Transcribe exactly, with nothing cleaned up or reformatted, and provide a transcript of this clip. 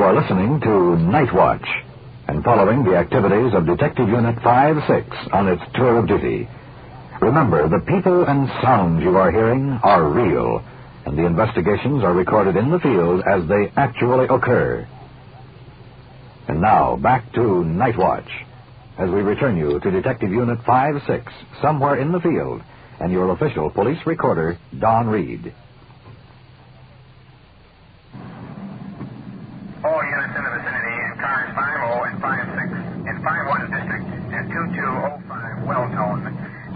are listening to Night Watch and following the activities of Detective Unit five six on its tour of duty. Remember, the people and sounds you are hearing are real, and the investigations are recorded in the field as they actually occur. And now, back to Night Watch, as we return you to Detective Unit five six, somewhere in the field, and your official police recorder, Don Reed. All units in the vicinity.